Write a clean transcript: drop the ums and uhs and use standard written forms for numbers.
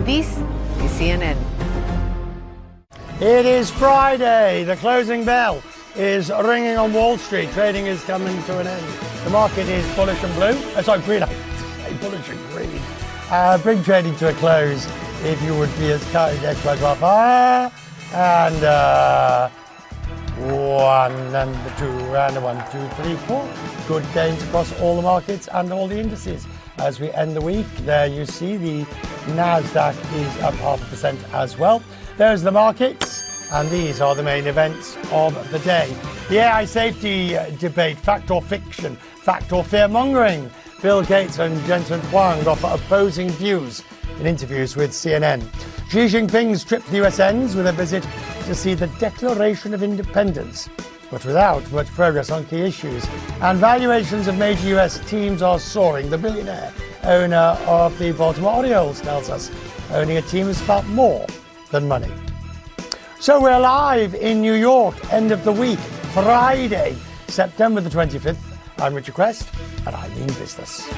This is CNN. It is Friday. The closing bell is ringing on Wall Street. Trading is coming to an end. The market is bullish and blue. Green. I say bullish and green. Bring trading to a close, if you would be as kind. And one and the two and a 1, 2, 3, 4. Good gains across all the markets and all the indices. As we end the week, there you see the Nasdaq is up 0.5% as well. There's the markets, and these are the main events of the day. The AI safety debate, fact or fiction, fact or fear-mongering. Bill Gates and Jensen Huang offer opposing views in interviews with CNN. Xi Jinping's trip to the US ends with a visit to see the Declaration of Independence, but without much progress on key issues. And valuations of major US teams are soaring. The billionaire owner of the Baltimore Orioles tells us owning a team is about more than money. So we're live in New York, end of the week, Friday, September the 25th. I'm Richard Quest, and I mean business.